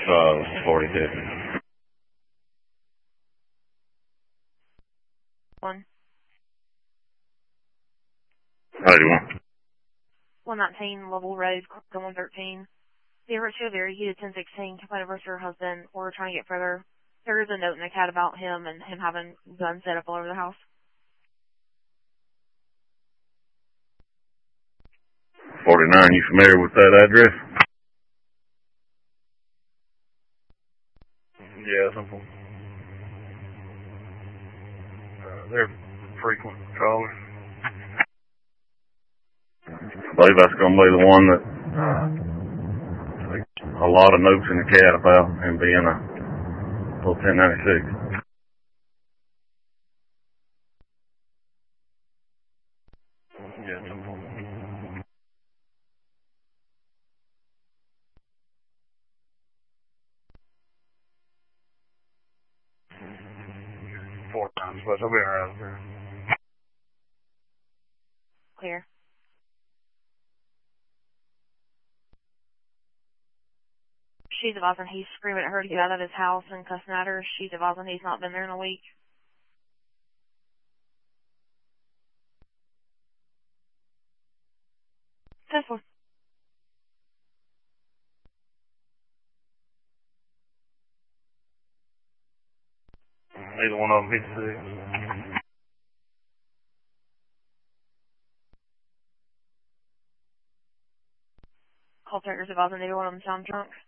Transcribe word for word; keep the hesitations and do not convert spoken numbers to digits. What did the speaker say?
Uh, forty-two. One. How do you want? one nineteen, Level Road, one thirteen. The Richard Very heated ten sixteen, complained of her husband, or trying to get further. There is a note in the cat about him and him having guns set up all over the house. forty-nine, you familiar with that address? Yeah, simple. Uh, they're frequent callers. I believe that's going to be the one that uh, a lot of notes in the cat about him being a little ten ninety-six. Yeah, simple. Four times, but I'll be alright. Clear. She's advising he's screaming at her to get out of his house and cussing at her. She's advising he's not been there in a week. Tesla. Neither one of them fifty-six. Call takers advising neither one of them sound drunk.